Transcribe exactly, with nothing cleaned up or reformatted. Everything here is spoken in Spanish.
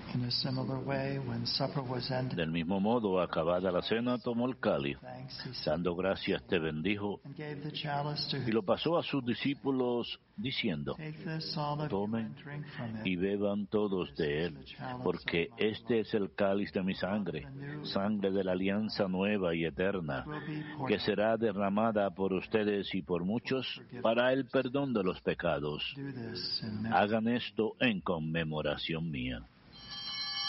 In a similar way, when supper was ended, Del mismo modo, acabada la cena, tomó el cáliz, thanks he said, dando gracias te bendijo, and gave the chalice to y him. lo pasó a sus discípulos, diciendo: Take this, all of you, Tomen and drink from y it. beban todos de él, porque este es el cáliz de mi sangre, sangre de la alianza nueva y eterna, que será derramada por ustedes y por muchos para el perdón de los pecados. Do this in Hagan esto en conmemoración mía.